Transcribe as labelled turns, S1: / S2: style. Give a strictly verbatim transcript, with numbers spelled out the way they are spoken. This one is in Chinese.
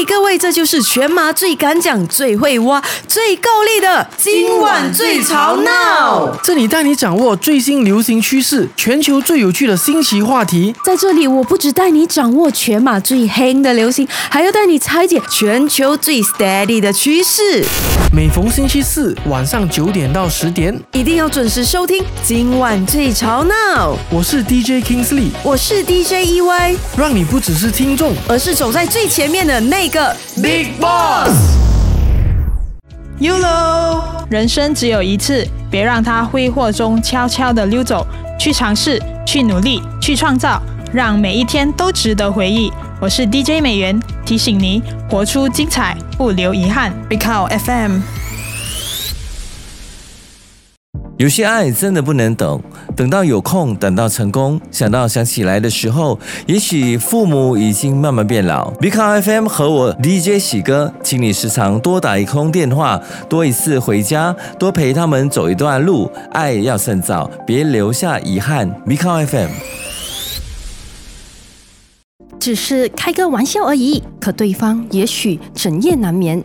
S1: 嘿，各位，这就是全马最敢讲、最会挖、最够力的今晚最吵闹。
S2: 这里带你掌握最新流行趋势，全球最有趣的新奇话题。
S1: 在这里，我不只带你掌握全马最黑的流行，还要带你拆解全球最 steady 的趋势。
S2: 每逢星期四晚上九点到十点，
S1: 一定要准时收听今晚最吵闹。
S2: 我是 D J Kingsley，
S1: 我是 D J E Y，
S2: 让你不只是听众，
S1: 而是走在最前面的那个
S2: Big Boss。
S3: Y O L O， 人生只有一次，别让它挥霍中悄悄地溜走。去尝试，去努力，去创造，让每一天都值得回忆。我是 D J 美元，提醒你活出精彩，不留遗憾。Big Cow F M。
S4: 有些爱真的不能等，等到有空，等到成功，想到想起来的时候，也许父母已经慢慢变老。Big Cow F M 和我 D J 喜哥，请你时常多打一通电话，多一次回家，多陪他们走一段路。爱要趁早，别留下遗憾。Big Cow F M。
S5: 只是开个玩笑而已，可对方也许整夜难眠。